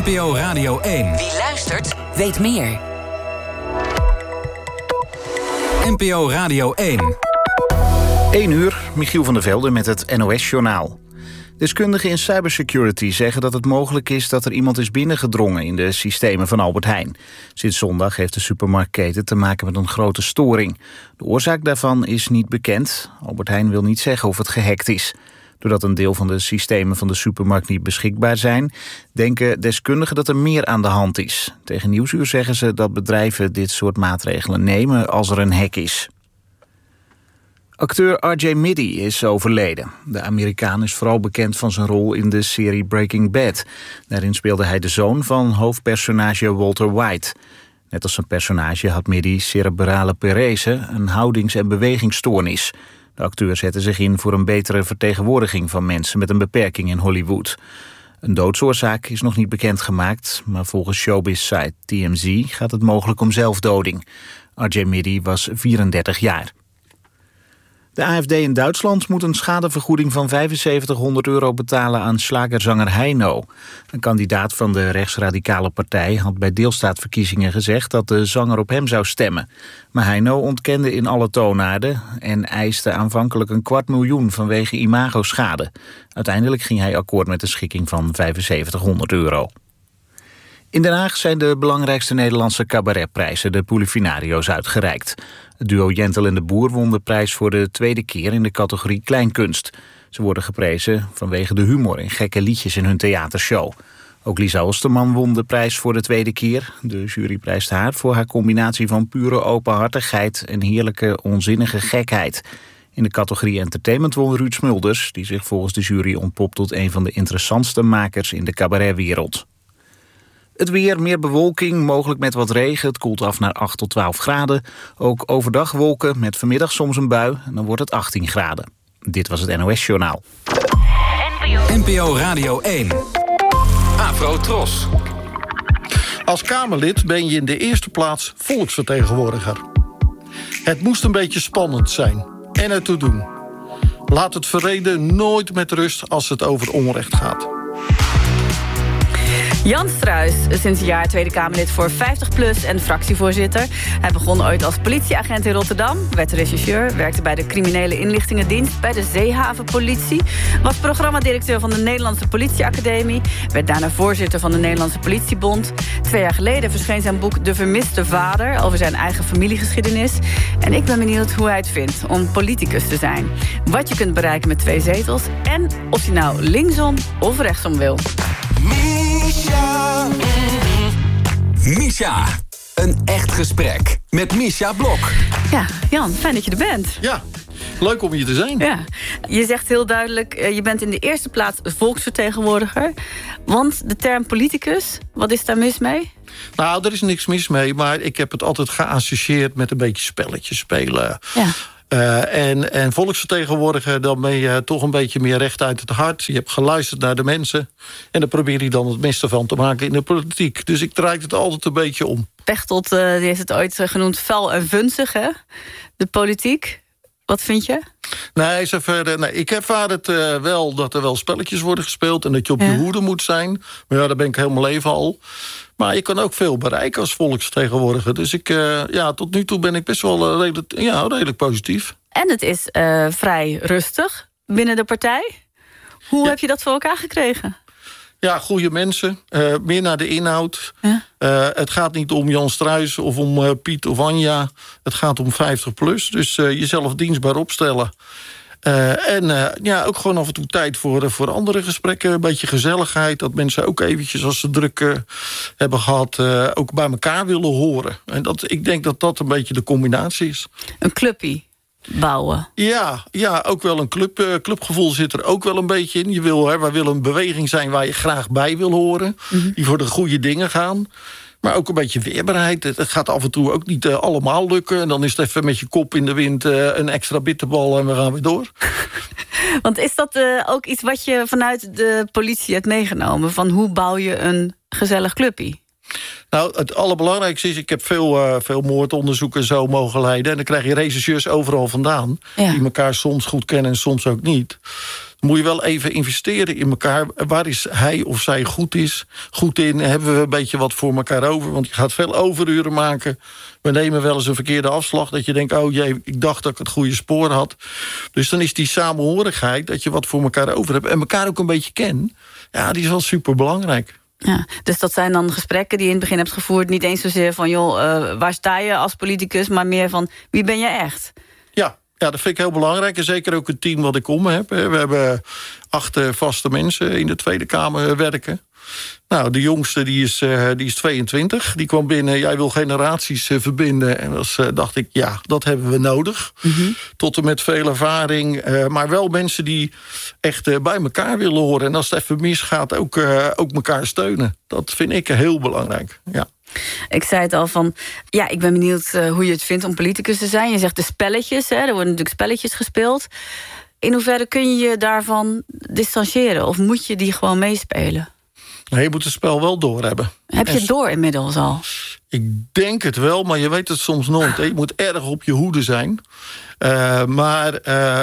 NPO Radio 1. Wie luistert, weet meer. NPO Radio 1. 1 uur, Michiel van der Velde met het NOS-journaal. Deskundigen in cybersecurity zeggen dat het mogelijk is dat er iemand is binnengedrongen in de systemen van Albert Heijn. Sinds zondag heeft de supermarktketen te maken met een grote storing. De oorzaak daarvan is niet bekend. Albert Heijn wil niet zeggen of het gehackt is. Doordat een deel van de systemen van de supermarkt niet beschikbaar zijn, denken deskundigen dat er meer aan de hand is. Tegen Nieuwsuur zeggen ze dat bedrijven dit soort maatregelen nemen als er een hack is. Acteur R.J. Middy is overleden. De Amerikaan is vooral bekend van zijn rol in de serie Breaking Bad. Daarin speelde hij de zoon van hoofdpersonage Walter White. Net als zijn personage had Middy cerebrale parese, een houdings- en bewegingsstoornis. De acteur zette zich in voor een betere vertegenwoordiging van mensen met een beperking in Hollywood. Een doodsoorzaak is nog niet bekendgemaakt, maar volgens showbiz-site TMZ gaat het mogelijk om zelfdoding. R.J. Middy was 34 jaar. De AFD in Duitsland moet een schadevergoeding van €7500 betalen aan slagerzanger Heino. Een kandidaat van de rechtsradicale partij had bij deelstaatverkiezingen gezegd dat de zanger op hem zou stemmen. Maar Heino ontkende in alle toonaarden en eiste aanvankelijk €250.000 vanwege imagoschade. Uiteindelijk ging hij akkoord met een schikking van €7500. In Den Haag zijn de belangrijkste Nederlandse cabaretprijzen, de Polifinario's, uitgereikt. Het duo Jentel en de Boer won de prijs voor de tweede keer in de categorie kleinkunst. Ze worden geprezen vanwege de humor en gekke liedjes in hun theatershow. Ook Lisa Osterman won de prijs voor de tweede keer. De jury prijst haar voor haar combinatie van pure openhartigheid en heerlijke onzinnige gekheid. In de categorie entertainment won Ruud Smulders, die zich volgens de jury ontpopt tot een van de interessantste makers in de cabaretwereld. Het weer, meer bewolking, mogelijk met wat regen. Het koelt af naar 8 tot 12 graden. Ook overdag wolken, met vanmiddag soms een bui. En dan wordt het 18 graden. Dit was het NOS-journaal. NPO Radio 1. Afro Tros. Als Kamerlid ben je in de eerste plaats volksvertegenwoordiger. Het moest een beetje spannend zijn. En ertoe doen. Laat het verreden nooit met rust als het over onrecht gaat. Jan Struijs, sinds een jaar Tweede Kamerlid voor 50PLUS en fractievoorzitter. Hij begon ooit als politieagent in Rotterdam, werd rechercheur, werkte bij de criminele inlichtingendienst, bij de Zeehavenpolitie, was programmadirecteur van de Nederlandse Politieacademie, werd daarna voorzitter van de Nederlandse Politiebond. 2 jaar geleden verscheen zijn boek De Vermiste Vader over zijn eigen familiegeschiedenis. En ik ben benieuwd hoe hij het vindt om politicus te zijn. Wat je kunt bereiken met 2 zetels en of je nou linksom of rechtsom wil. Misha. Een echt gesprek met Misha Blok. Ja, Jan, fijn dat je er bent. Ja, leuk om hier te zijn. Ja. Je zegt heel duidelijk, je bent in de eerste plaats volksvertegenwoordiger. Want de term politicus, wat is daar mis mee? Nou, er is niks mis mee, maar ik heb het altijd geassocieerd met een beetje spelletjes spelen. Ja. En volksvertegenwoordiger, dan ben je toch een beetje meer recht uit het hart. Je hebt geluisterd naar de mensen. En daar probeer je dan het beste van te maken in de politiek. Dus ik draai het altijd een beetje om. Pechtold die heeft het ooit genoemd vuil en vunzig, hè? De politiek. Wat vind je? Nee, ik ervaar het wel dat er wel spelletjes worden gespeeld. En dat je op je hoede moet zijn. Maar ja, daar ben ik heel mijn leven al. Maar je kan ook veel bereiken als volksvertegenwoordiger. Dus tot nu toe ben ik best wel redelijk positief. En het is vrij rustig binnen de partij. Hoe heb je dat voor elkaar gekregen? Ja, goede mensen. Meer naar de inhoud. Ja. Het gaat niet om Jan Struijs of om Piet of Anja. Het gaat om 50PLUS. Dus jezelf dienstbaar opstellen. Ook gewoon af en toe tijd voor andere gesprekken. Een beetje gezelligheid. Dat mensen ook eventjes, als ze druk hebben gehad, ook bij elkaar willen horen. En ik denk dat dat een beetje de combinatie is. Een clubpie bouwen. Ja, ook wel een clubgevoel zit er ook wel een beetje in. Wij willen een beweging zijn waar je graag bij wil horen. Mm-hmm. Die voor de goede dingen gaan. Maar ook een beetje weerbaarheid. Het gaat af en toe ook niet allemaal lukken. En dan is het even met je kop in de wind een extra bitterbal en we gaan weer door. Want is dat ook iets wat je vanuit de politie hebt meegenomen? Van hoe bouw je een gezellig clubje? Nou, het allerbelangrijkste is, ik heb veel moordonderzoeken zo mogen leiden. En dan krijg je rechercheurs overal vandaan. Ja. Die elkaar soms goed kennen en soms ook niet. moet je wel even investeren in elkaar. Waar is hij of zij goed in? Hebben we een beetje wat voor elkaar over? Want je gaat veel overuren maken. We nemen wel eens een verkeerde afslag. Dat je denkt, oh jee, ik dacht dat ik het goede spoor had. Dus dan is die samenhorigheid, dat je wat voor elkaar over hebt. En elkaar ook een beetje kent. Ja, die is wel super belangrijk. Ja, dus dat zijn dan gesprekken die je in het begin hebt gevoerd. Niet eens zozeer van, joh, waar sta je als politicus? Maar meer van, wie ben je echt? Ja, dat vind ik heel belangrijk. En zeker ook het team wat ik om me heb. We hebben 8 vaste mensen in de Tweede Kamer werken. Nou, de jongste die is 22. Die kwam binnen, jij wil generaties verbinden. En dacht ik, ja, dat hebben we nodig. Mm-hmm. Tot en met veel ervaring. Maar wel mensen die echt bij elkaar willen horen. En als het even misgaat, ook elkaar steunen. Dat vind ik heel belangrijk, ja. Ik zei het al van, ja, ik ben benieuwd hoe je het vindt om politicus te zijn. Je zegt de spelletjes, hè, er worden natuurlijk spelletjes gespeeld. In hoeverre kun je je daarvan distancieren? Of moet je die gewoon meespelen? Nee, je moet het spel wel doorhebben. Heb je het door inmiddels al? Ik denk het wel, maar je weet het soms nooit. Hè. Je moet erg op je hoede zijn. Maar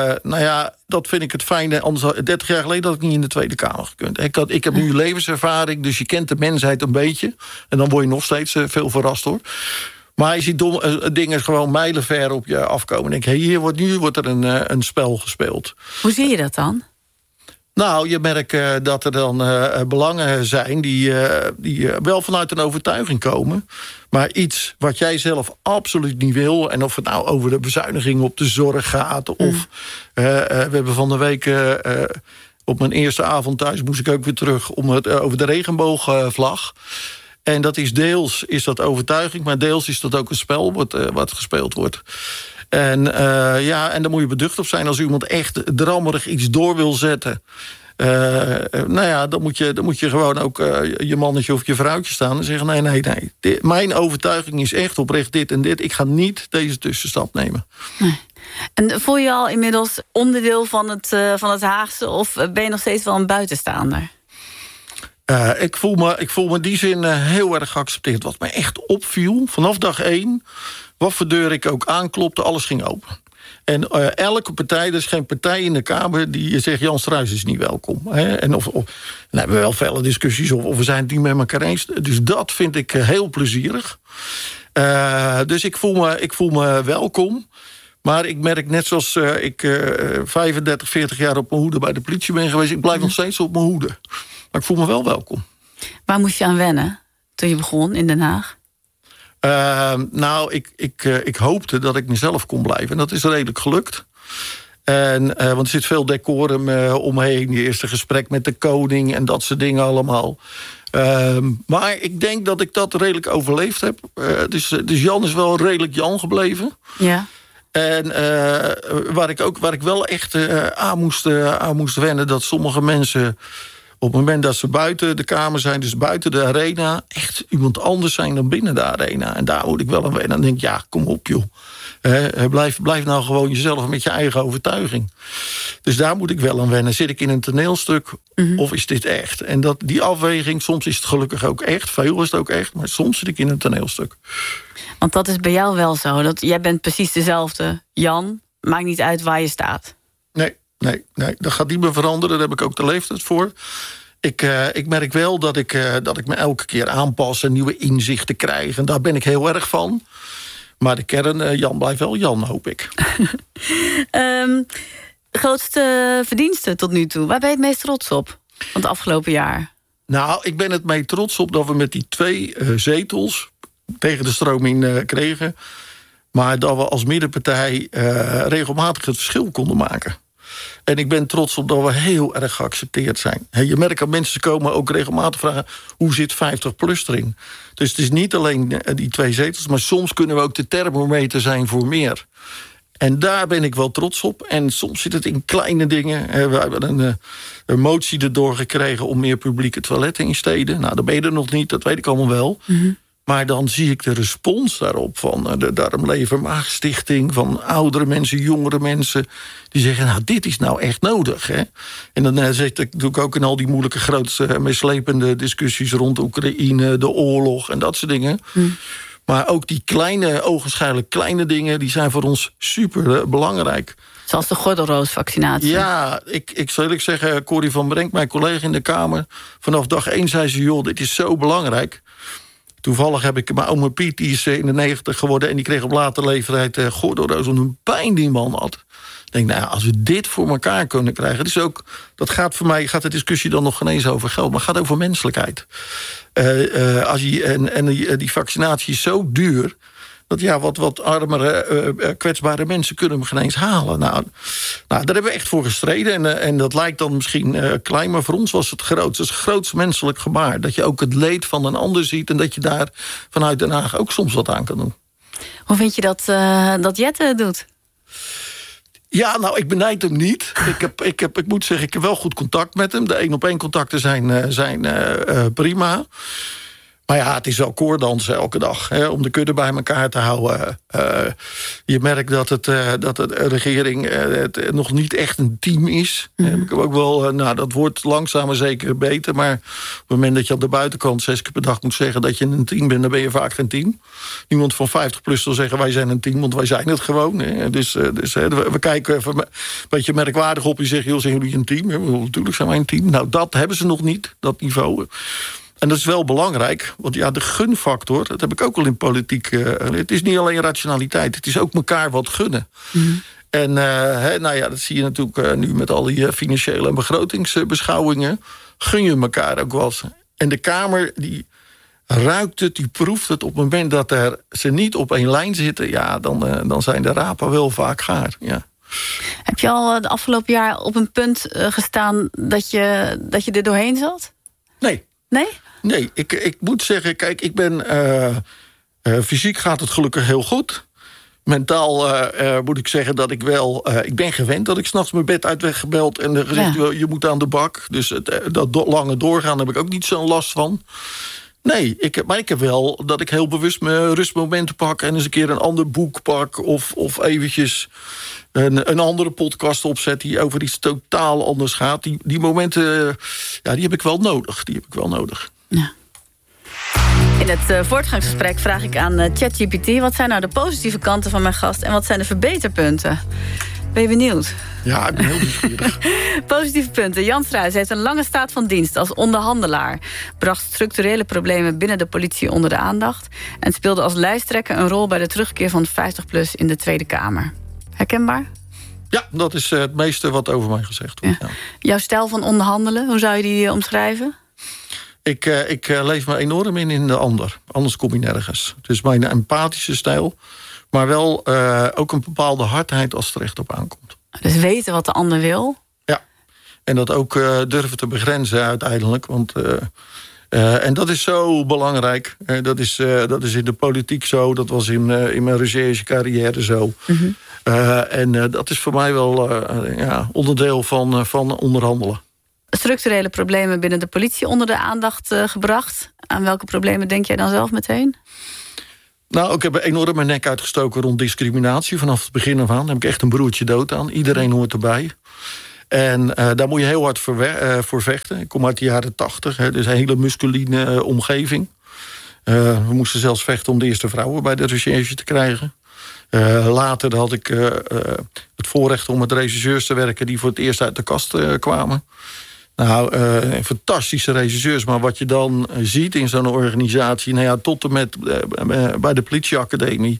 dat vind ik het fijne. Anders, 30 jaar geleden had ik niet in de Tweede Kamer gekund. Ik heb nu levenservaring, dus je kent de mensheid een beetje. En dan word je nog steeds veel verrast, hoor. Maar je ziet dingen gewoon mijlenver op je afkomen. En denk, nu wordt er een spel gespeeld. Hoe zie je dat dan? Nou, je merkt dat er dan belangen zijn die wel vanuit een overtuiging komen. Maar iets wat jij zelf absoluut niet wil. En of het nou over de bezuiniging op de zorg gaat. Of we hebben van de week op mijn eerste avond thuis moest ik ook weer terug over de regenboogvlag. En dat is deels is dat overtuiging, maar deels is dat ook een spel wat gespeeld wordt. En daar moet je beducht op zijn als iemand echt drammerig iets door wil zetten. Dan moet je gewoon ook je mannetje of je vrouwtje staan en zeggen, nee. Mijn overtuiging is echt oprecht dit en dit. Ik ga niet deze tussenstap nemen. Nee. En voel je al inmiddels onderdeel van het Haagse, of ben je nog steeds wel een buitenstaander? Ik voel me in die zin heel erg geaccepteerd. Wat me echt opviel, vanaf dag 1... wat voor deur ik ook aanklopte, alles ging open. En elke partij, er is geen partij in de Kamer die zegt, Jan Struijs is niet welkom. Hè? En dan hebben we wel vele discussies of we zijn het niet met elkaar eens. Dus dat vind ik heel plezierig. Dus ik voel me welkom. Maar ik merk net zoals ik 35, 40 jaar op mijn hoede bij de politie ben geweest, ik blijf nog steeds op mijn hoede. Maar ik voel me wel welkom. Waar moest je aan wennen toen je begon in Den Haag? Ik hoopte dat ik mezelf kon blijven. En dat is redelijk gelukt. Want er zit veel decorum omheen. Je eerste gesprek met de koning en dat soort dingen allemaal. Maar ik denk dat ik dat redelijk overleefd heb. Dus Jan is wel redelijk Jan gebleven. Ja. En waar ik wel echt aan moest wennen, dat sommige mensen op het moment dat ze buiten de Kamer zijn, dus buiten de arena, echt iemand anders zijn dan binnen de arena. En daar moet ik wel aan wennen. Dan denk ik, ja, kom op joh. Blijf nou gewoon jezelf met je eigen overtuiging. Dus daar moet ik wel aan wennen. Zit ik in een toneelstuk of is dit echt? En die afweging, soms is het gelukkig ook echt. Veel is het ook echt, maar soms zit ik in een toneelstuk. Want dat is bij jou wel zo. Dat jij bent precies dezelfde Jan. Maakt niet uit waar je staat. Nee, dat gaat niet meer veranderen. Daar heb ik ook de leeftijd voor. Ik merk wel dat ik me elke keer aanpas en nieuwe inzichten krijg. En daar ben ik heel erg van. Maar de kern, Jan blijft wel Jan, hoop ik. Grootste verdienste tot nu toe. Waar ben je het meest trots op van het afgelopen jaar? Nou, ik ben het mee trots op dat we met die 2 zetels tegen de stroming kregen. Maar dat we als middenpartij regelmatig het verschil konden maken. En ik ben trots op dat we heel erg geaccepteerd zijn. Je merkt dat mensen komen ook regelmatig vragen, hoe zit 50PLUS erin? Dus het is niet alleen die 2 zetels, maar soms kunnen we ook de thermometer zijn voor meer. En daar ben ik wel trots op. En soms zit het in kleine dingen. We hebben een motie erdoor gekregen om meer publieke toiletten in steden. Nou, dat ben je er nog niet, dat weet ik allemaal wel. Mm-hmm. Maar dan zie ik de respons daarop van de Darm-Lever-Maagstichting, van oudere mensen, jongere mensen, die zeggen, nou, dit is nou echt nodig. Hè? En dan doe ik ook in al die moeilijke, grootste, meeslepende discussies rond Oekraïne, de oorlog en dat soort dingen. Maar ook die kleine, ogenschijnlijk kleine dingen, die zijn voor ons super belangrijk. Zoals de gordelroosvaccinatie. Ja, ik zal eerlijk zeggen, Corrie van Brenk, mijn collega in de Kamer, vanaf dag 1 zei ze, joh, dit is zo belangrijk. Toevallig heb ik mijn oma Piet, die is in de 90 geworden, en die kreeg op latere leeftijd gordelroos, om een pijn die man had. Ik denk, nou ja, als we dit voor elkaar kunnen krijgen, dus ook, dat gaat voor mij, gaat de discussie dan nog geen eens over geld, maar het gaat over menselijkheid. Die vaccinatie is zo duur, dat ja, wat armere, kwetsbare mensen kunnen hem geen eens halen. Nou, daar hebben we echt voor gestreden. En dat lijkt dan misschien klein, maar voor ons was het grootste. Het is het grootste menselijk gebaar. Dat je ook het leed van een ander ziet en dat je daar vanuit Den Haag ook soms wat aan kan doen. Hoe vind je dat Jette het doet? Ja, nou, ik benijd hem niet. Ik moet zeggen, ik heb wel goed contact met hem. De 1-op-1 contacten zijn prima. Maar ja, het is wel koordansen elke dag, hè, om de kudde bij elkaar te houden. Je merkt dat de regering het nog niet echt een team is. Ik heb ook wel, dat wordt langzaam maar zeker beter. Maar op het moment dat je aan de buitenkant 6 keer per dag moet zeggen dat je een team bent, dan ben je vaak geen team. Niemand van 50+ zal zeggen wij zijn een team, want wij zijn het gewoon. Hè. Dus we kijken even een beetje merkwaardig op. Je zegt, joh, zijn jullie een team? Ja, natuurlijk zijn wij een team. Nou, dat hebben ze nog niet, dat niveau. En dat is wel belangrijk, want ja, de gunfactor, dat heb ik ook al in politiek. Het is niet alleen rationaliteit, het is ook elkaar wat gunnen. En dat zie je natuurlijk nu met al die financiële en begrotingsbeschouwingen. Gun je elkaar ook wat. En de Kamer, die ruikt het, die proeft het op het moment dat ze niet op één lijn zitten. Ja, dan zijn de rapen wel vaak gaar, ja. Heb je al de afgelopen jaar op een punt gestaan dat je er doorheen zat? Nee. Nee? Nee, ik moet zeggen, kijk, ik ben fysiek gaat het gelukkig heel goed. Mentaal moet ik zeggen dat ik wel... ik ben gewend dat ik 's nachts mijn bed uit werd gebeld en er gezegd, je moet aan de bak. Dus dat lange doorgaan heb ik ook niet zo'n last van. Nee, maar ik heb wel dat ik heel bewust mijn rustmomenten pak en eens een keer een ander boek pak of eventjes een andere podcast opzet die over iets totaal anders gaat. Die momenten, die heb ik wel nodig. Ja. In het voortgangsgesprek vraag ik aan ChatGPT, wat zijn nou de positieve kanten van mijn gast en wat zijn de verbeterpunten? Ben je benieuwd? Ja, ik ben heel nieuwsgierig. Positieve punten. Jan Struijs heeft een lange staat van dienst als onderhandelaar. Bracht structurele problemen binnen de politie onder de aandacht en speelde als lijsttrekker een rol bij de terugkeer van 50+ in de Tweede Kamer. Herkenbaar? Ja, dat is het meeste wat over mij gezegd wordt. Ja. Jouw stijl van onderhandelen, hoe zou je die omschrijven? Ik leef me enorm in de ander. Anders kom je nergens. Het is mijn empathische stijl. Maar wel ook een bepaalde hardheid als het er echt op aankomt. Dus weten wat de ander wil? Ja. En dat ook durven te begrenzen uiteindelijk. Want, en dat is zo belangrijk. Dat is in de politiek zo. Dat was in mijn recherchecarrière zo. Mm-hmm. En dat is voor mij wel onderdeel van onderhandelen. Structurele problemen binnen de politie onder de aandacht gebracht. Aan welke problemen denk jij dan zelf meteen? Nou, ik heb een enorme nek uitgestoken rond discriminatie. Vanaf het begin af aan heb ik echt een broertje dood aan. Iedereen hoort erbij. En daar moet je heel hard voor vechten. Ik kom uit de jaren 80, dus een hele masculine omgeving. We moesten zelfs vechten om de eerste vrouwen bij de recherche te krijgen. Later had ik het voorrecht om met regisseurs te werken die voor het eerst uit de kast kwamen. Nou, fantastische regisseurs, maar wat je dan ziet in zo'n organisatie, tot en met bij de politieacademie.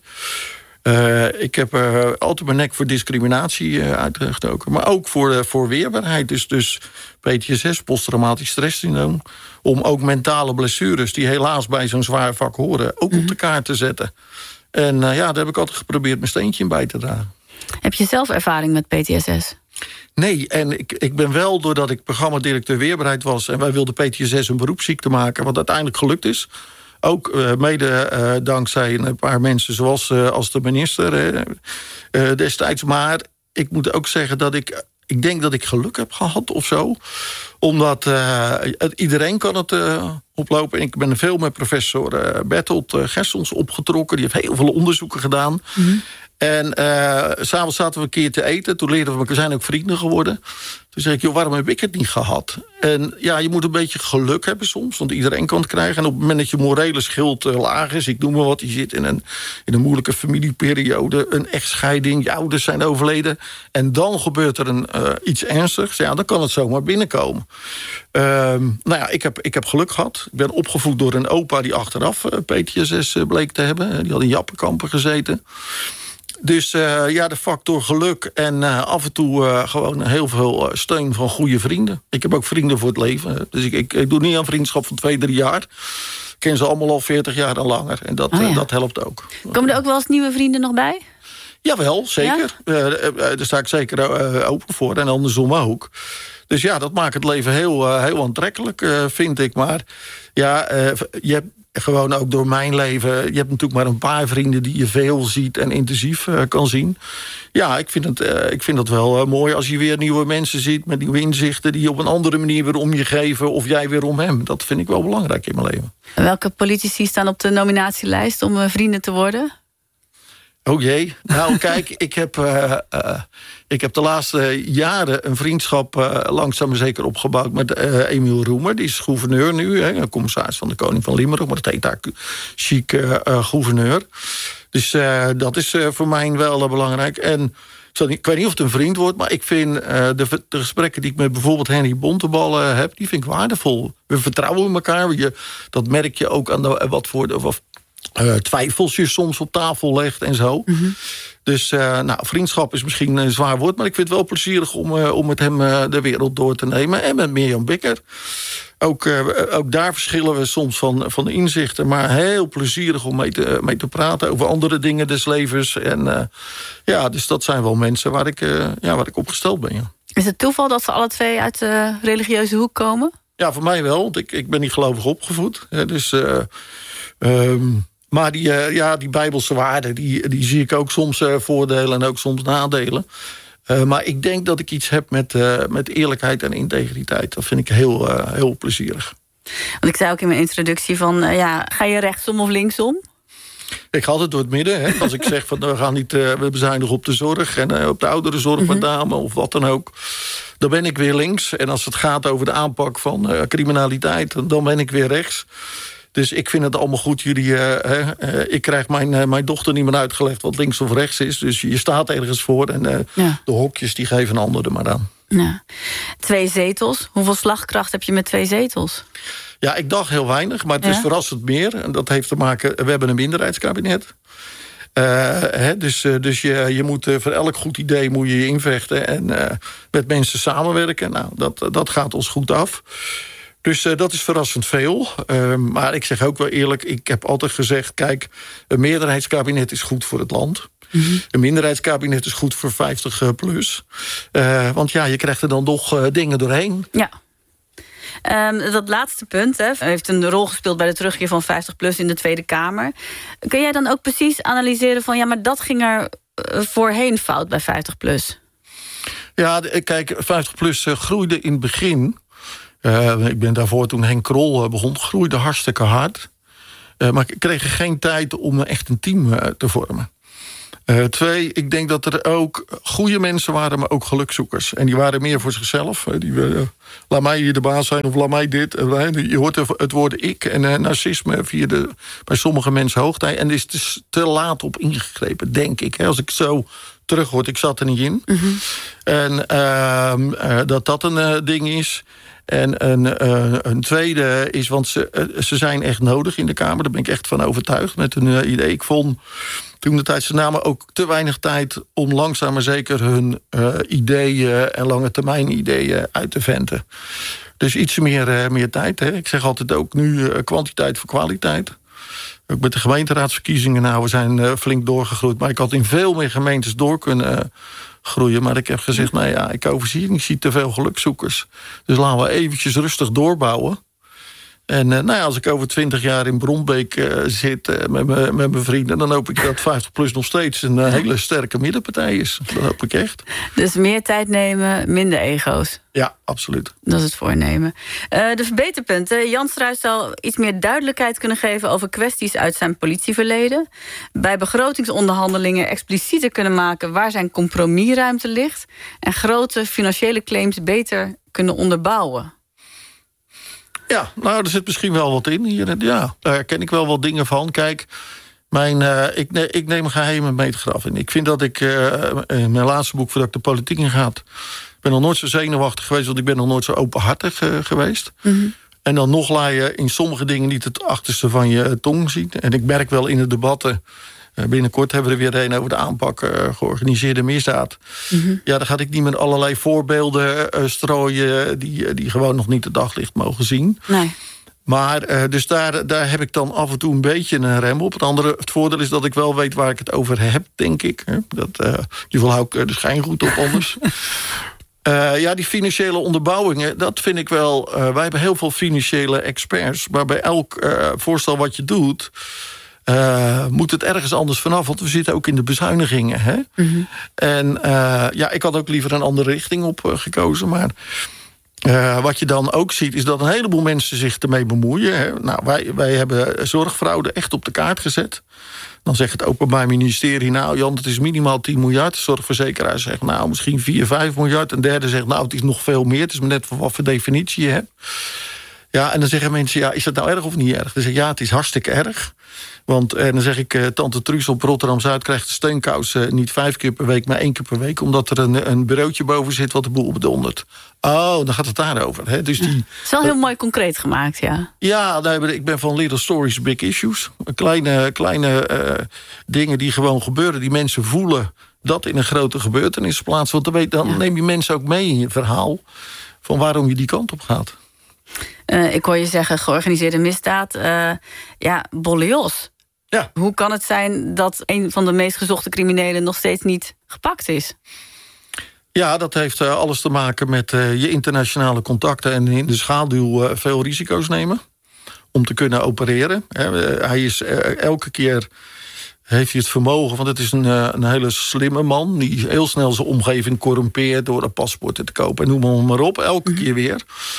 Ik heb altijd mijn nek voor discriminatie uitgestoken, maar ook voor weerbaarheid. Dus PTSS, posttraumatisch stresssyndroom, om ook mentale blessures die helaas bij zo'n zwaar vak horen, ook op de kaart te zetten. En daar heb ik altijd geprobeerd mijn steentje in bij te dragen. Heb je zelf ervaring met PTSS? Nee, en ik ben wel, doordat ik programmadirecteur weerbaarheid was en wij wilden PTSS een beroepsziekte maken, wat uiteindelijk gelukt is. Ook mede dankzij een paar mensen zoals als de minister destijds. Maar ik moet ook zeggen dat ik denk dat ik geluk heb gehad of zo. Omdat iedereen kan het oplopen. Ik ben veel met professor Bertolt Gersons opgetrokken. Die heeft heel veel onderzoeken gedaan. Mm-hmm. En 's avonds zaten we een keer te eten. Toen leerden we zijn ook vrienden geworden. Toen zei ik, joh, waarom heb ik het niet gehad? En ja, je moet een beetje geluk hebben soms. Want iedereen kan het krijgen. En op het moment dat je morele schild laag is... ik noem maar wat, je zit in een moeilijke familieperiode... een echtscheiding, je ouders zijn overleden... en dan gebeurt er iets ernstigs... ja, dan kan het zomaar binnenkomen. Nou ja, ik heb geluk gehad. Ik ben opgevoed door een opa die achteraf PTSS bleek te hebben. Die had in Jappenkampen gezeten... Dus ja, de factor geluk en af en toe gewoon heel veel steun van goede vrienden. Ik heb ook vrienden voor het leven. Dus ik doe niet aan vriendschap van 2-3 jaar. Ik ken ze allemaal al 40 jaar en langer. En dat helpt ook. Komen er ook wel eens nieuwe vrienden nog bij? Jawel, zeker. Ja? Daar sta ik zeker open voor. En andersom ook. Dus ja, dat maakt het leven heel aantrekkelijk, vind ik. Maar ja, je hebt... Gewoon ook door mijn leven. Je hebt natuurlijk maar een paar vrienden die je veel ziet en intensief kan zien. Ja, ik vind het wel mooi als je weer nieuwe mensen ziet... met nieuwe inzichten die op een andere manier weer om je geven... of jij weer om hem. Dat vind ik wel belangrijk in mijn leven. Welke politici staan op de nominatielijst om vrienden te worden? Oh jee. Nou kijk, ik heb de laatste jaren een vriendschap langzaam maar zeker opgebouwd met Emiel Roemer. Die is gouverneur nu, commissaris van de Koning van Limburg. Maar dat heet daar chic gouverneur. Dus dat is voor mij wel belangrijk. En ik weet niet of het een vriend wordt, maar ik vind de gesprekken die ik met bijvoorbeeld Henry Bontebal heb, die vind ik waardevol. We vertrouwen elkaar. Dat merk je ook aan wat voor twijfels je soms op tafel legt en zo. Mm-hmm. Dus vriendschap is misschien een zwaar woord... maar ik vind het wel plezierig om met hem de wereld door te nemen. En met Mirjam Bikker. Ook daar verschillen we soms van de inzichten... maar heel plezierig om mee te praten over andere dingen des levens. En dus dat zijn wel mensen waar ik op gesteld ben. Ja. Is het toeval dat ze alle twee uit de religieuze hoek komen? Ja, voor mij wel, want ik ben niet gelovig opgevoed. Dus... Maar die bijbelse waarden, die zie ik ook soms voordelen en ook soms nadelen. Maar ik denk dat ik iets heb met eerlijkheid en integriteit. Dat vind ik heel plezierig. Want ik zei ook in mijn introductie van, ga je rechtsom of linksom? Ik ga altijd door het midden. Hè. Als ik zeg van we bezuinigen op de zorg en op de ouderenzorg met name of wat dan ook. Dan ben ik weer links. En als het gaat over de aanpak van criminaliteit, dan ben ik weer rechts. Dus ik vind het allemaal goed. Ik krijg mijn dochter niet meer uitgelegd wat links of rechts is. Dus je staat ergens voor en de hokjes die geven een ander er maar aan. Ja. 2 zetels. Hoeveel slagkracht heb je met 2 zetels? Ja, ik dacht heel weinig, maar het is verrassend meer. En dat heeft te maken, we hebben een minderheidskabinet. Dus je moet voor elk goed idee moet je invechten en met mensen samenwerken. Nou, dat gaat ons goed af. Dus dat is verrassend veel. Maar ik zeg ook wel eerlijk, ik heb altijd gezegd... kijk, een meerderheidskabinet is goed voor het land. Mm-hmm. Een minderheidskabinet is goed voor 50 plus. Want je krijgt er dan toch dingen doorheen. Ja. Dat laatste punt heeft een rol gespeeld bij de terugkeer van 50 plus in de Tweede Kamer. Kun jij dan ook precies analyseren van... maar dat ging er voorheen fout bij 50 plus? Ja, kijk, 50 plus groeide in het begin... ik ben daarvoor toen Henk Krol begon, groeide hartstikke hard. Maar ik kreeg geen tijd om echt een team te vormen. 2, ik denk dat er ook goede mensen waren, maar ook gelukzoekers. En die waren meer voor zichzelf. Laat mij hier de baas zijn of laat mij dit. Je hoort het woord ik en narcisme bij sommige mensen hoogtij. En er is dus te laat op ingegrepen, denk ik. Als ik zo terug hoor, ik zat er niet in. Mm-hmm. En dat een ding is... En een tweede is, want ze zijn echt nodig in de Kamer. Daar ben ik echt van overtuigd met hun idee. Ik vond toen de tijd, ze namen ook te weinig tijd... om langzaam maar zeker hun ideeën en lange termijn ideeën uit te venten. Dus iets meer tijd. Hè. Ik zeg altijd ook nu kwantiteit voor kwaliteit. Ook met de gemeenteraadsverkiezingen, we zijn flink doorgegroeid. Maar ik had in veel meer gemeentes door kunnen... groeien, maar ik heb gezegd, ik overzie, ik zie te veel gelukzoekers. Dus laten we eventjes rustig doorbouwen. En als ik over 20 jaar in Bronbeek zit met mijn vrienden... dan hoop ik dat 50PLUS nog steeds een hele sterke middenpartij is. Dat hoop ik echt. Dus meer tijd nemen, minder ego's. Ja, absoluut. Dat is het voornemen. De verbeterpunten. Jan Struijs zal iets meer duidelijkheid kunnen geven... over kwesties uit zijn politieverleden. Bij begrotingsonderhandelingen explicieter kunnen maken... waar zijn compromisruimte ligt. En grote financiële claims beter kunnen onderbouwen. Ja, er zit misschien wel wat in hier. Ja, daar ken ik wel wat dingen van. Kijk, ik neem geheimen meetgraf in. Ik vind dat ik in mijn laatste boek... voordat ik de politiek in ga... Ik ben nog nooit zo zenuwachtig geweest... want ik ben nog nooit zo openhartig geweest. Mm-hmm. En dan nog laat je in sommige dingen niet het achterste van je tong zien. En ik merk wel in de debatten... binnenkort hebben we er weer een over de aanpak georganiseerde misdaad. Mm-hmm. Ja, dan ga ik niet met allerlei voorbeelden strooien... die gewoon nog niet het daglicht mogen zien. Nee. Maar dus daar heb ik dan af en toe een beetje een rem op. Het voordeel is dat ik wel weet waar ik het over heb, denk ik. Je wil hou ik de schijn goed op anders. Die financiële onderbouwingen, dat vind ik wel... wij hebben heel veel financiële experts... maar bij elk voorstel wat je doet... moet het ergens anders vanaf, want we zitten ook in de bezuinigingen. Hè? Mm-hmm. En ik had ook liever een andere richting op gekozen, maar... wat je dan ook ziet, is dat een heleboel mensen zich ermee bemoeien. Hè. Nou, wij hebben zorgfraude echt op de kaart gezet. Dan zegt het Openbaar Ministerie... nou Jan, het is minimaal 10 miljard. De zorgverzekeraar zegt, nou, misschien 4, 5 miljard. Een derde zegt, nou, het is nog veel meer. Het is maar net wat voor definitie je hebt. Ja, en dan zeggen mensen, ja, is dat nou erg of niet erg? Dan zeg ik, ja, het is hartstikke erg. Want en dan zeg ik, tante Truus op Rotterdam-Zuid... krijgt de steunkous niet 5 keer per week, maar 1 keer per week... omdat er een bureautje boven zit wat de boel bedondert. Oh, dan gaat het daarover. Hè? Dus het is wel heel mooi concreet gemaakt, ja. Ja, ik ben van Little Stories, Big Issues. Kleine dingen die gewoon gebeuren, die mensen voelen... dat in een grote gebeurtenis plaats. Want dan neem je mensen ook mee in je verhaal... van waarom je die kant op gaat. Ik hoor je zeggen, georganiseerde misdaad. Bolle Jos. Ja. Hoe kan het zijn dat een van de meest gezochte criminelen... nog steeds niet gepakt is? Ja, dat heeft alles te maken met je internationale contacten... en in de schaduw veel risico's nemen om te kunnen opereren. Hij is elke keer... heeft hij het vermogen, want het is een hele slimme man... die heel snel zijn omgeving corrumpeert... door een paspoorten te kopen en noem maar op. Elke keer weer.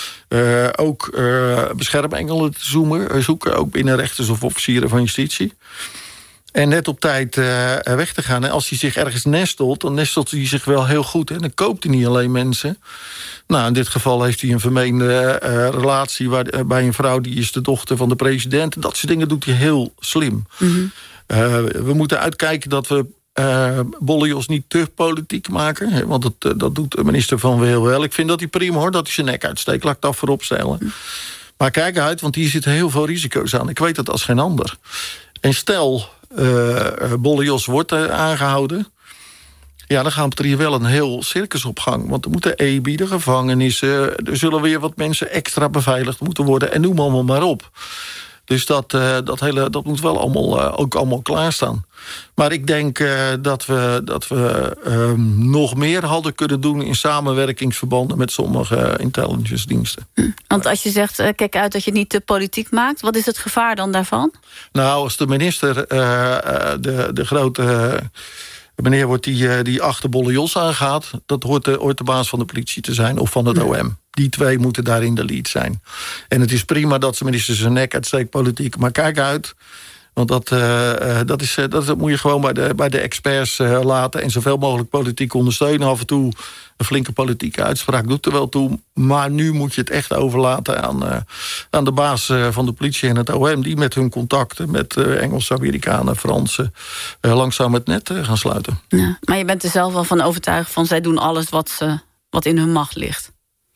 Ook beschermengelen te zoeken... ook binnen rechters of officieren van justitie. En net op tijd weg te gaan. En als hij zich ergens nestelt, dan nestelt hij zich wel heel goed. En dan koopt hij niet alleen mensen. Nou, in dit geval heeft hij een vermeende relatie... bij een vrouw, die is de dochter van de president. Dat soort dingen doet hij heel slim. Mm-hmm. We moeten uitkijken dat we Bolle Jos niet te politiek maken. Hè, want dat doet de minister van heel wel. Ik vind dat hij prima hoor, dat hij zijn nek uitsteekt. Laat ik dat voorop stellen. Maar kijk uit, want hier zitten heel veel risico's aan. Ik weet dat als geen ander. En stel, Bolle Jos wordt aangehouden... ja, dan gaat er hier wel een heel circus op gang. Want er moeten EBI, de gevangenissen... er zullen weer wat mensen extra beveiligd moeten worden... en noem allemaal maar op. Dus dat moet wel allemaal klaarstaan. Maar ik denk dat we nog meer hadden kunnen doen... in samenwerkingsverbanden met sommige intelligence diensten. Want als je zegt, kijk uit dat je het niet te politiek maakt... wat is het gevaar dan daarvan? Nou, als de minister de grote... meneer wordt die achter Bolle Jos aangaat... dat hoort de baas van de politie te zijn of van het OM. Die twee moeten daar in de lead zijn. En het is prima dat ze minister zijn nek uitsteekt politiek... maar kijk uit, want dat moet je gewoon bij de experts laten... en zoveel mogelijk politiek ondersteunen. Af en toe een flinke politieke uitspraak doet er wel toe... maar nu moet je het echt overlaten aan de baas van de politie en het OM... die met hun contacten met Engelse, Amerikanen, Fransen... langzaam het net gaan sluiten. Ja, maar je bent er zelf wel van overtuigd van... zij doen alles wat in hun macht ligt.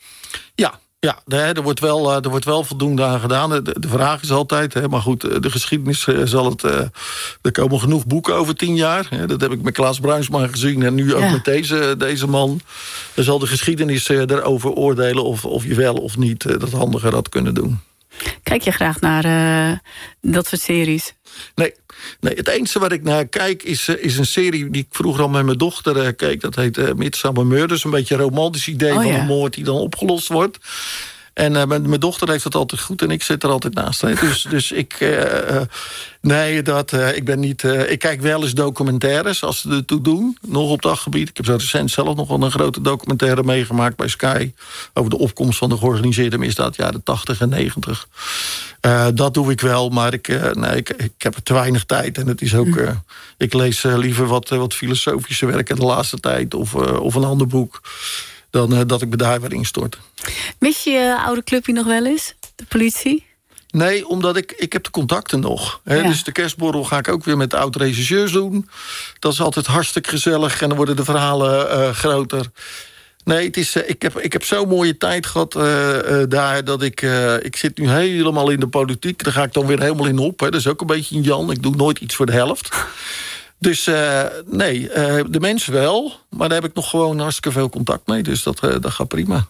Ja, er wordt wel voldoende aan gedaan. De vraag is altijd, maar goed, de geschiedenis zal het... er komen genoeg boeken over 10 jaar. Dat heb ik met Klaas Bruinsma gezien en nu ook met deze man. Dan zal de geschiedenis erover oordelen of je wel of niet dat handiger had kunnen doen. Kijk je graag naar dat soort series? Nee, het enige waar ik naar kijk is een serie die ik vroeger al met mijn dochter keek. Dat heet Midsomer Murders. Een beetje een romantisch idee van een moord die dan opgelost wordt. En mijn dochter heeft het altijd goed en ik zit er altijd naast. Hè. Dus ik... ik ben niet... ik kijk wel eens documentaires als ze ertoe doen. Nog op daggebied. Ik heb zo recent zelf nog wel een grote documentaire meegemaakt bij Sky. Over de opkomst van de georganiseerde misdaad. Jaren 80 en 90. Dat doe ik wel, maar ik heb er te weinig tijd. En het is ook... ik lees liever wat filosofische werken de laatste tijd. Of een ander boek. Dan dat ik me daar weer instort. Mis je oude clubje nog wel eens? De politie? Nee, omdat ik heb de contacten nog. Hè? Ja. Dus de kerstborrel ga ik ook weer met de oud-regisseurs doen. Dat is altijd hartstikke gezellig en dan worden de verhalen groter. Nee, het is, ik heb zo'n mooie tijd gehad daar... dat ik zit nu helemaal in de politiek. Daar ga ik dan weer helemaal in op. Hè? Dat is ook een beetje een Jan. Ik doe nooit iets voor de helft. Dus de mensen wel. Maar daar heb ik nog gewoon hartstikke veel contact mee. Dus dat gaat prima.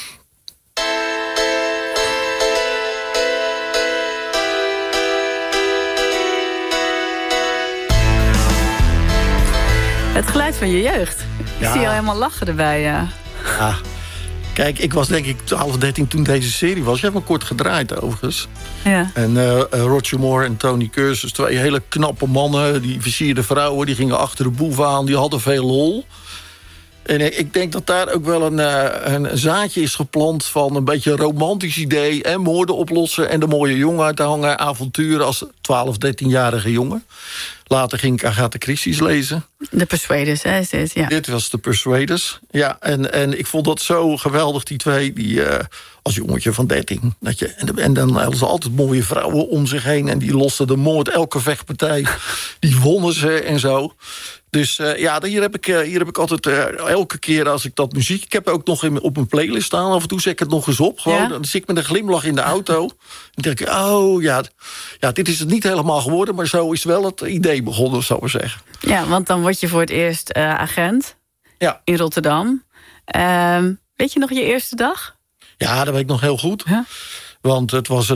Het geluid van je jeugd. Ik zie jou helemaal lachen erbij. Ja. Kijk, ik was denk ik 12, 13 toen deze serie was. Je hebt me kort gedraaid overigens. Ja. En Roger Moore en Tony Curtis, 2 hele knappe mannen. Die versierde vrouwen, die gingen achter de boef aan. Die hadden veel lol. En ik denk dat daar ook wel een zaadje is geplant... van een beetje een romantisch idee. En moorden oplossen en de mooie jongen uit te hangen. Avonturen als 12, 13-jarige jongen. Later ging ik Agatha Christie's lezen. De Persuaders, hè, is dit, ja. Dit was de Persuaders. Ja, en ik vond dat zo geweldig, die 2. Die als jongetje van 13. En dan hadden ze altijd mooie vrouwen om zich heen. En die losten de moord, elke vechtpartij. Die wonnen ze en zo. Dus hier heb ik altijd elke keer als ik dat muziek... Ik heb ook nog op mijn playlist staan. Af en toe zet ik het nog eens op. Gewoon. Ja? Dan zit ik met een glimlach in de auto. En dan denk ik, dit is het niet helemaal geworden... maar zo is wel het idee begonnen, zou ik zeggen. Ja, want dan word je voor het eerst agent in Rotterdam. Weet je nog je eerste dag? Ja, dat weet ik nog heel goed. Huh? Want het was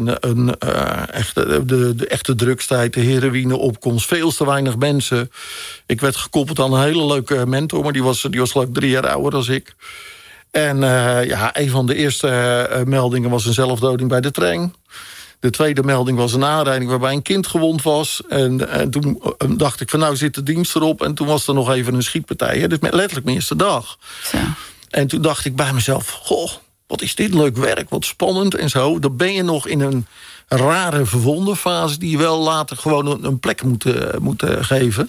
de echte drugstijd, de heroïneopkomst. Veel te weinig mensen. Ik werd gekoppeld aan een hele leuke mentor... maar die was geloof ik 3 jaar ouder dan ik. En een van de eerste meldingen was een zelfdoding bij de trein. De tweede melding was een aanrijding waarbij een kind gewond was. En toen dacht ik van nou zit de dienst erop. En toen was er nog even een schietpartij. Hè? Dus letterlijk mijn eerste dag. Zo. En toen dacht ik bij mezelf... Goh, wat is dit leuk werk, wat spannend en zo. Dan ben je nog in een rare verwonderfase... die je wel later gewoon een plek moet geven.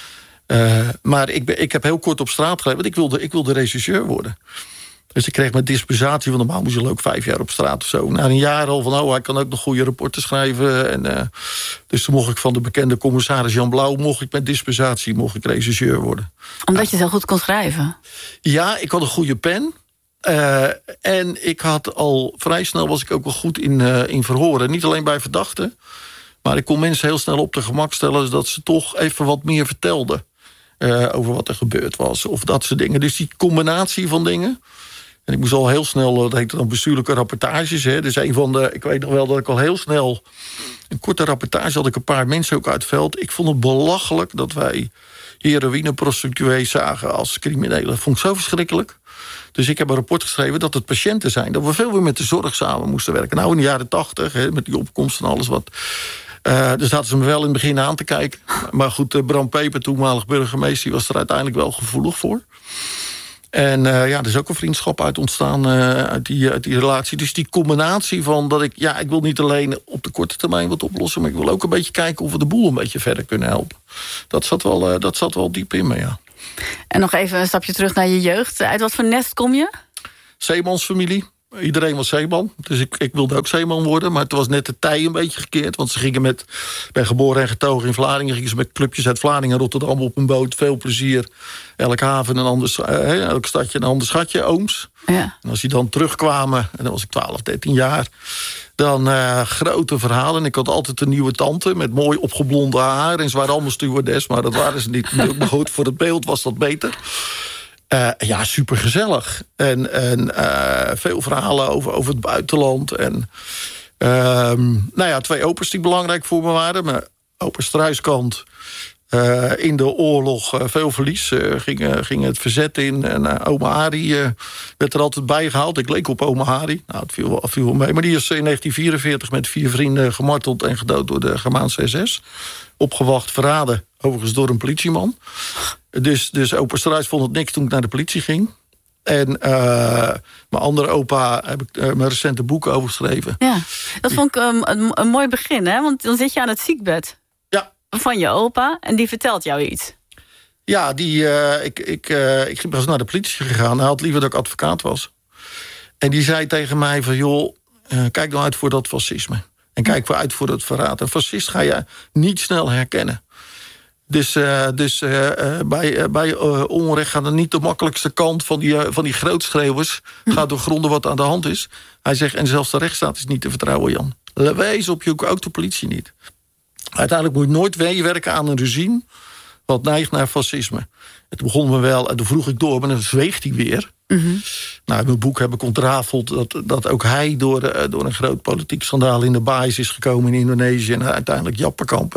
Maar ik heb heel kort op straat geleefd... want ik wilde regisseur worden. Dus ik kreeg mijn dispensatie... want normaal moest je ook 5 jaar op straat of zo. Na een jaar al van, hij kan ook nog goede rapporten schrijven. En, dus toen mocht ik van de bekende commissaris Jan Blauw... mocht ik met dispensatie regisseur worden. Omdat je zo goed kon schrijven? Ja, ik had een goede pen... en ik had al vrij snel was ik ook wel goed in verhoren. Niet alleen bij verdachten. Maar ik kon mensen heel snel op de gemak stellen... dat ze toch even wat meer vertelden. Over wat er gebeurd was. Of dat soort dingen. Dus die combinatie van dingen. En ik moest al heel snel, dat heette dan bestuurlijke rapportages. Hè. Dus ik weet nog wel dat ik al heel snel... een korte rapportage had ik een paar mensen ook uit het veld. Ik vond het belachelijk dat wij heroïneprostituees zagen als criminelen. Dat vond ik zo verschrikkelijk. Dus ik heb een rapport geschreven dat het patiënten zijn. Dat we veel meer met de zorg samen moesten werken. Nou, in de jaren 80, hè, met die opkomst en alles wat. Dus hadden ze me wel in het begin aan te kijken. Maar goed, Bram Peper, toenmalig burgemeester... die was er uiteindelijk wel gevoelig voor. En er is ook een vriendschap uit ontstaan uit die relatie. Dus die combinatie van dat ik wil niet alleen op de korte termijn wat oplossen... maar ik wil ook een beetje kijken of we de boel een beetje verder kunnen helpen. Dat zat wel diep in me, ja. En nog even een stapje terug naar je jeugd. Uit wat voor nest kom je? Zeemansfamilie. Iedereen was zeeman. Dus ik wilde ook zeeman worden. Maar het was net de tij een beetje gekeerd. Want ze gingen ik ben geboren en getogen in Vlaardingen. Gingen ze met clubjes uit Vlaardingen en Rotterdam op een boot. Veel plezier. Elke haven een ander, elk stadje een ander schatje, ooms. Ja. En als die dan terugkwamen, en dan was ik 12, 13 jaar... dan grote verhalen. En ik had altijd een nieuwe tante met mooi opgeblonde haar. En ze waren allemaal stewardess, maar dat waren ze niet. Maar goed, voor het beeld was dat beter. Super gezellig. En veel verhalen over het buitenland. En 2 opa's die belangrijk voor me waren. Mijn opa Struiskant, in de oorlog veel verlies. Ging het verzet in. En oma Hari werd er altijd bij gehaald. Ik leek op oma Hari. Nou, het viel wel mee. Maar die is in 1944 met 4 vrienden gemarteld en gedood door de Germaanse SS. Opgewacht, verraden. Overigens door een politieman. Dus opa Struijs vond het niks toen ik naar de politie ging. En mijn andere opa heb ik mijn recente boek over geschreven. Ja, dat vond ik een mooi begin, hè? Want dan zit je aan het ziekbed van je opa en die vertelt jou iets. Ja, ik was naar de politie gegaan. Hij had liever dat ik advocaat was. En die zei tegen mij van, joh, kijk nou uit voor dat fascisme. En kijk wel uit voor het verraad. Een fascist ga je niet snel herkennen. Dus bij onrecht gaat er niet de makkelijkste kant van die grootschreeuwers. Gaat doorgronden wat aan de hand is. Hij zegt, en zelfs de rechtsstaat is niet te vertrouwen, Jan. Wees op je, ook de politie niet. Uiteindelijk moet je nooit meewerken aan een regime wat neigt naar fascisme. Het begon me wel, en toen vroeg ik door, maar dan zweeg hij weer. Mm-hmm. Nou, in mijn boek heb ik ontrafeld dat ook hij door een groot politiek schandaal in de baais is gekomen in Indonesië en uiteindelijk Jappenkamp.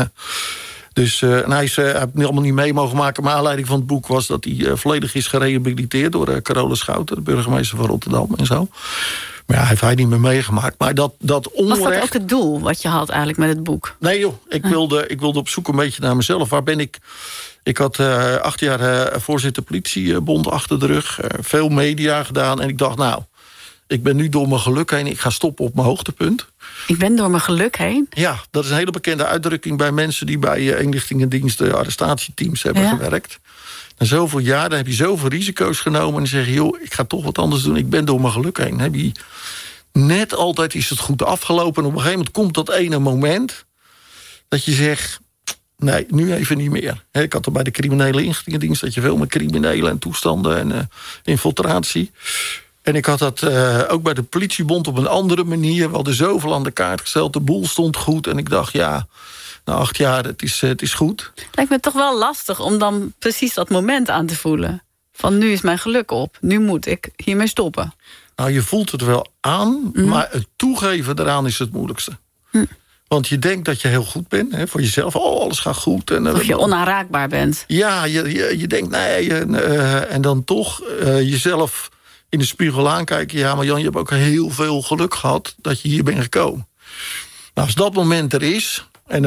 Dus hij heeft allemaal niet mee mogen maken. Maar aanleiding van het boek was dat hij volledig is gerehabiliteerd door Carola Schouten, de burgemeester van Rotterdam en zo. Maar ja, heeft hij niet meer meegemaakt. Maar dat onrecht... Was dat ook het doel wat je had eigenlijk met het boek? Nee joh, ik wilde op zoek een beetje naar mezelf. Waar ben ik? Ik had 8 jaar voorzitter politiebond achter de rug. Veel media gedaan. En ik dacht, nou, ik ben nu door mijn geluk heen. Ik ga stoppen op mijn hoogtepunt. Ik ben door mijn geluk heen? Ja, dat is een hele bekende uitdrukking bij mensen die bij inlichtingendiensten, arrestatieteams hebben gewerkt. Na zoveel jaar, dan heb je zoveel risico's genomen en dan zeg je, joh, ik ga toch wat anders doen. Ik ben door mijn geluk heen. Heb je net altijd is het goed afgelopen. En op een gegeven moment komt dat ene moment dat je zegt, nee, nu even niet meer. Ik had er bij de criminele inlichtingendienst dat je veel met criminelen en toestanden en infiltratie. En ik had dat ook bij de politiebond op een andere manier. We hadden zoveel aan de kaart gesteld. De boel stond goed. En ik dacht, ja, na 8 jaar, het is goed. Lijkt me toch wel lastig om dan precies dat moment aan te voelen. Van nu is mijn geluk op. Nu moet ik hiermee stoppen. Nou, je voelt het wel aan. Maar het toegeven daaraan is het moeilijkste. Want je denkt dat je heel goed bent. Hè, voor jezelf. Oh, alles gaat goed. En, of je onaanraakbaar bent. Ja, je denkt, nee. En dan toch jezelf in de spiegel aankijken. Ja, maar Jan, je hebt ook heel veel geluk gehad dat je hier bent gekomen. Nou, als dat moment er is. En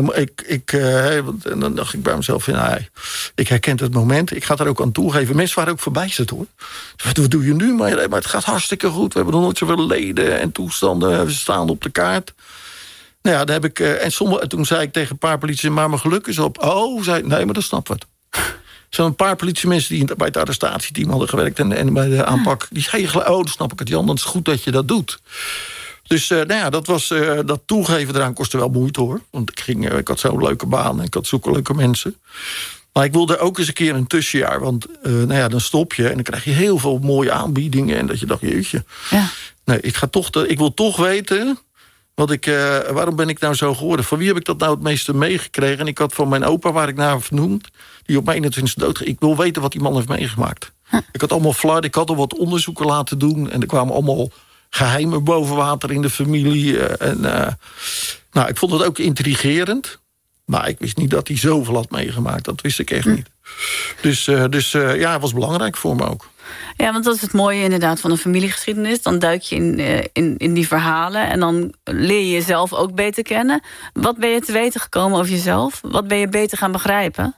dan dacht ik bij mezelf, ik herken het moment. Ik ga er ook aan toegeven. Mensen waren ook verbijsterd, hoor. Wat doe je nu? Maar het gaat hartstikke goed. We hebben nog nooit zoveel leden en toestanden. We staan op de kaart. Nou ja, daar heb ik. En toen zei ik tegen een paar politici, maar mijn geluk is op. Oh, zei nee, maar dat snap ik. Er zijn een paar politiemensen die bij het arrestatieteam hadden gewerkt en bij de aanpak. Die zeiden, oh, dan snap ik het, Jan. Dat is goed dat je dat doet. Dus dat toegeven eraan kostte wel moeite, hoor. Want ik had zo'n leuke baan en ik had zulke leuke mensen. Maar ik wilde ook eens een keer een tussenjaar. Want dan stop je en dan krijg je heel veel mooie aanbiedingen. En dat je dacht, jeetje. Ja. Nee, ik wil toch weten waarom ben ik nou zo geworden? Van wie heb ik dat nou het meeste meegekregen? En ik had van mijn opa, waar ik naar vernoemd, die op mijn 21e dood ging. Ik wil weten wat die man heeft meegemaakt. Ik had allemaal flarden, ik had al wat onderzoeken laten doen. En er kwamen allemaal geheimen boven water in de familie. Ik vond het ook intrigerend. Maar ik wist niet dat hij zoveel had meegemaakt. Dat wist ik echt niet. Dus het was belangrijk voor me ook. Ja, want dat is het mooie inderdaad van een familiegeschiedenis. Dan duik je in die verhalen en dan leer je jezelf ook beter kennen. Wat ben je te weten gekomen over jezelf? Wat ben je beter gaan begrijpen?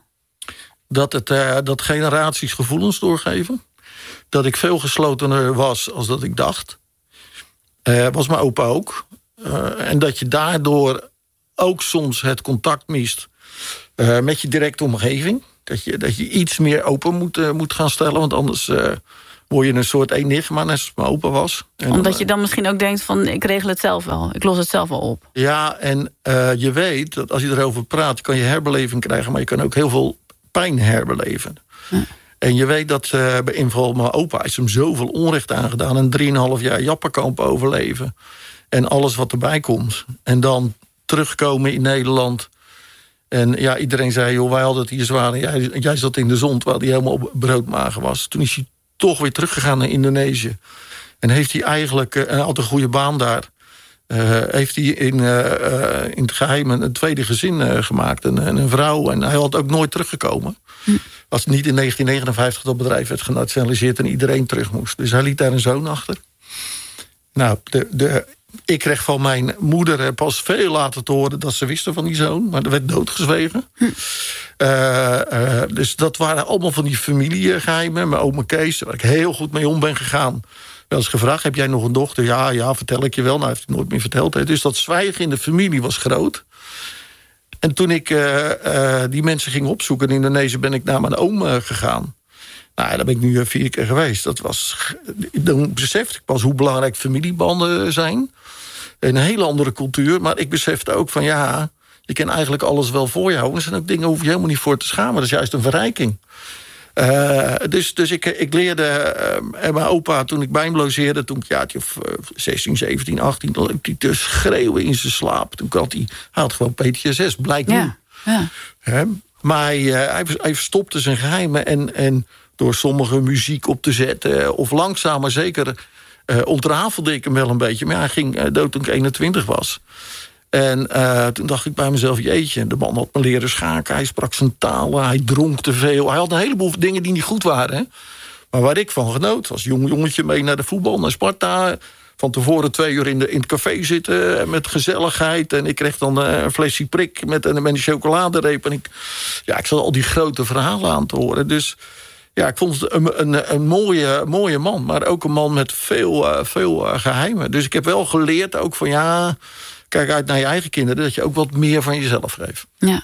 Dat generaties gevoelens doorgeven. Dat ik veel geslotener was als dat ik dacht. Was mijn opa ook. En dat je daardoor ook soms het contact mist met je directe omgeving. Dat je iets meer open moet gaan stellen. Want anders word je een soort enigma, net als mijn opa was. Omdat je dan misschien ook denkt van, ik regel het zelf wel. Ik los het zelf wel op. Ja, en je weet dat als je erover praat, kan je herbeleving krijgen. Maar je kan ook heel veel pijn herbeleven. Ja. En je weet dat bij inval mijn opa is hem zoveel onrecht aangedaan. En 3,5 jaar Jappenkamp overleven. En alles wat erbij komt. En dan terugkomen in Nederland. En ja, iedereen zei, joh, wij hadden het hier zwaar. Jij zat in de zon, terwijl hij helemaal op broodmager was. Toen is hij toch weer teruggegaan naar Indonesië. En heeft hij eigenlijk had een goede baan daar. heeft hij in het geheim een tweede gezin gemaakt. Een vrouw. En hij had ook nooit teruggekomen. Als niet in 1959 dat bedrijf werd genationaliseerd en iedereen terug moest. Dus hij liet daar een zoon achter. Nou, ik kreeg van mijn moeder pas veel later te horen dat ze wisten van die zoon. Maar er werd doodgezwegen. Dus dat waren allemaal van die familiegeheimen. Mijn oom Kees, waar ik heel goed mee om ben gegaan. Wel eens gevraagd, heb jij nog een dochter? Ja, vertel ik je wel. Nou, heeft hij nooit meer verteld. Hè. Dus dat zwijgen in de familie was groot. En toen ik die mensen ging opzoeken in Indonesië, ben ik naar mijn oom gegaan. Nou, daar ben ik nu 4 keer geweest. Dan besefte ik pas hoe belangrijk familiebanden zijn. Een hele andere cultuur. Maar ik besefte ook van je kan eigenlijk alles wel voor je houden. Er zijn ook dingen, hoef je helemaal niet voor te schamen. Dat is juist een verrijking. Dus ik leerde... en mijn opa, toen ik bij hem logeerde, toen ik jaartje of 16, 17, 18... dan liep hij te schreeuwen in zijn slaap. Toen hij had gewoon PTSS, blijkt nu. Ja. Maar hij verstopte zijn geheimen en door sommige muziek op te zetten, of langzaam maar zeker ontrafelde ik hem wel een beetje. Maar hij ging dood toen ik 21 was. En toen dacht ik bij mezelf, jeetje, de man had me leren schaken. Hij sprak zijn talen, hij dronk te veel. Hij had een heleboel dingen die niet goed waren. Hè? Maar waar ik van genoot, als jong jongetje mee naar de voetbal, naar Sparta. Van tevoren 2 uur in het café zitten met gezelligheid. En ik kreeg dan een flesje prik met een chocoladereep. En ik zat al die grote verhalen aan te horen. Dus ja, ik vond het een mooie man. Maar ook een man met veel geheimen. Dus ik heb wel geleerd ook van kijk uit naar je eigen kinderen, dat je ook wat meer van jezelf geeft. Ja.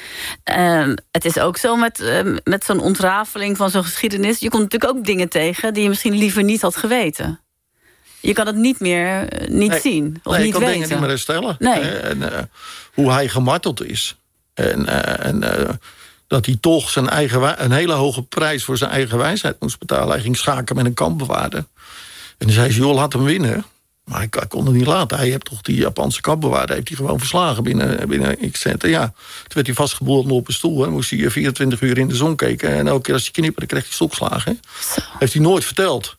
Het is ook zo met zo'n ontrafeling van zo'n geschiedenis. Je komt natuurlijk ook dingen tegen die je misschien liever niet had geweten. Je kan het niet meer zien of niet weten. Je kan dingen niet meer herstellen. Nee. En hoe hij gemarteld is. En dat hij toch een hele hoge prijs voor zijn eigen wijsheid moest betalen. Hij ging schaken met een kampbewaarder. En dan zei ze, joh, laat hem winnen. Maar hij kon het niet laten. Hij heeft toch die Japanse kampbewaarder heeft hij gewoon verslagen binnen x centen. Ja, toen werd hij vastgebonden op een stoel. En moest hij 24 uur in de zon kijken. En elke keer als hij knipperde, kreeg hij stokslagen. Heeft hij nooit verteld.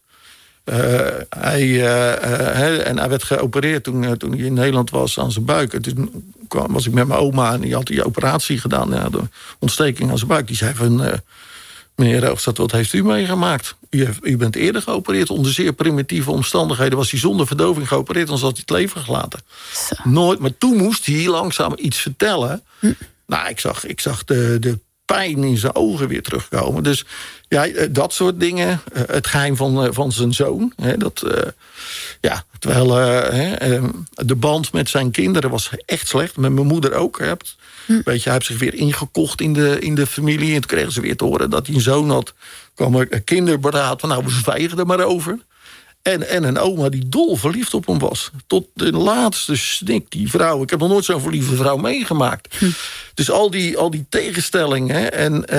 Hij werd geopereerd toen hij in Nederland was aan zijn buik. En toen was ik met mijn oma en die had die operatie gedaan. Ja, de ontsteking aan zijn buik. Die zei van, meneer Hoogstad, wat heeft u meegemaakt? U bent eerder geopereerd onder zeer primitieve omstandigheden. Was hij zonder verdoving geopereerd, anders had hij het leven gelaten. Zo. Nooit, maar toen moest hij langzaam iets vertellen. Nou, ik zag de pijn in zijn ogen weer terugkomen. Dus ja, dat soort dingen. Het geheim van zijn zoon. Terwijl de band met zijn kinderen was echt slecht. Met mijn moeder ook. Weet je, hij heeft zich weer ingekocht in de familie. En toen kregen ze weer te horen dat hij een zoon had. Kwam er een kinderberaad van, we zwijgen er maar over. En een oma die dol verliefd op hem was. Tot de laatste snik, die vrouw. Ik heb nog nooit zo'n verliefde vrouw meegemaakt. Dus al die tegenstellingen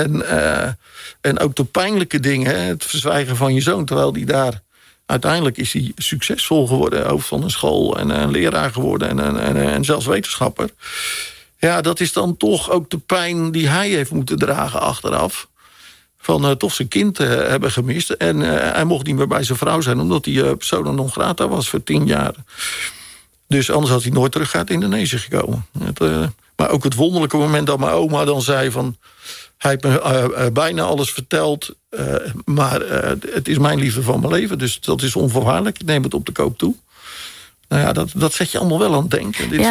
en ook de pijnlijke dingen. Het verzwijgen van je zoon, terwijl die daar... Uiteindelijk is hij succesvol geworden. Hoofd van een school en een leraar geworden en zelfs wetenschapper. Ja, dat is dan toch ook de pijn die hij heeft moeten dragen achteraf. Van toch zijn kind hebben gemist. En hij mocht niet meer bij zijn vrouw zijn, omdat hij persona non grata was voor 10 jaar. Dus anders had hij nooit terug uit Indonesië gekomen. Maar ook het wonderlijke moment dat mijn oma dan zei van... Hij heeft me bijna alles verteld, maar het is mijn liefde van mijn leven. Dus dat is onvoorwaardelijk. Ik neem het op de koop toe. Nou ja, dat zet je allemaal wel aan het denken.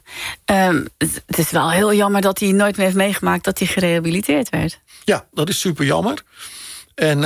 Het is wel heel jammer dat hij nooit meer heeft meegemaakt dat hij gerehabiliteerd werd. Ja, dat is super jammer. En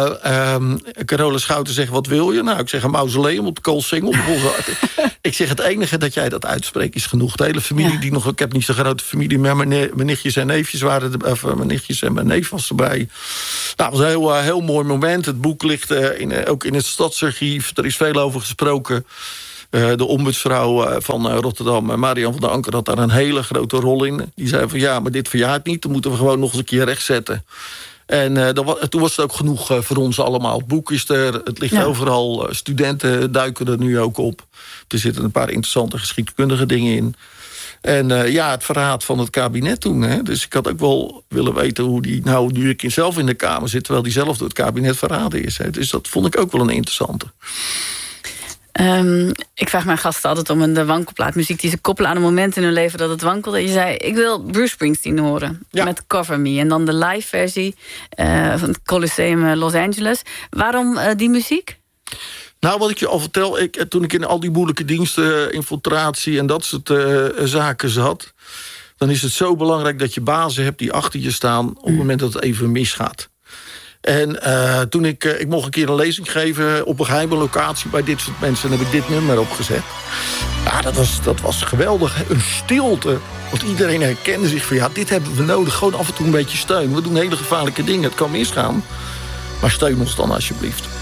Carola Schouten zegt, wat wil je? Nou, ik zeg een mausoleum op de Koolsingel. Ik zeg, het enige dat jij dat uitspreekt is genoeg. De hele familie die nog... Ik heb niet zo'n grote familie, maar mijn nichtjes en neefjes waren... mijn nichtjes en mijn neef was erbij. Nou, het was een heel mooi moment. Het boek ligt ook in het Stadsarchief. Er is veel over gesproken. De ombudsvrouw van Rotterdam, Marian van der Anker... had daar een hele grote rol in. Die zei van, maar dit verjaart niet. Dan moeten we gewoon nog eens een keer rechtzetten. En toen was het ook genoeg voor ons allemaal. Het boek is er, het ligt overal. Studenten duiken er nu ook op. Er zitten een paar interessante geschiedkundige dingen in. En het verraad van het kabinet toen. Hè. Dus ik had ook wel willen weten hoe die... Nou, nu ik zelf in de Kamer zit... terwijl die zelf door het kabinet verraden is. Hè. Dus dat vond ik ook wel een interessante. Ik vraag mijn gasten altijd om een wankelplaatmuziek die ze koppelen aan een moment in hun leven dat het wankelde. Je zei, ik wil Bruce Springsteen horen met Cover Me. En dan de live versie van het Coliseum Los Angeles. Waarom die muziek? Nou, wat ik je al vertel, toen ik in al die moeilijke diensten, infiltratie en dat soort zaken zat, dan is het zo belangrijk dat je bazen hebt die achter je staan op het moment dat het even misgaat. En toen ik mocht een keer een lezing geven op een geheime locatie bij dit soort mensen, en heb ik dit nummer opgezet. Ja, dat was geweldig. Een stilte. Want iedereen herkende zich van, dit hebben we nodig. Gewoon af en toe een beetje steun. We doen hele gevaarlijke dingen. Het kan misgaan. Maar steun ons dan alsjeblieft.